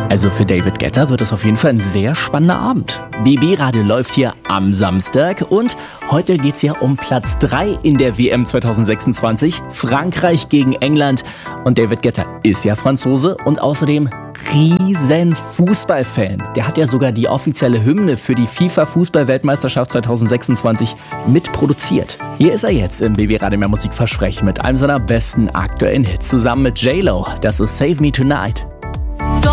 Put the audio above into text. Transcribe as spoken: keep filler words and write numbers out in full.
Also für David Guetta wird es auf jeden Fall ein sehr spannender Abend. B B-Radio läuft hier am Samstag und heute geht es ja um Platz drei in der W M zwanzig sechsundzwanzig. Frankreich gegen England. Und David Guetta ist ja Franzose und außerdem riesen Fußballfan. Der hat ja sogar die offizielle Hymne für die FIFA-Fußball-Weltmeisterschaft zwanzig sechsundzwanzig mitproduziert. Hier ist er jetzt im B B-Radio Mehr Musik versprechen mit einem seiner besten aktuellen Hits zusammen mit J-Lo. Das ist Save Me Tonight.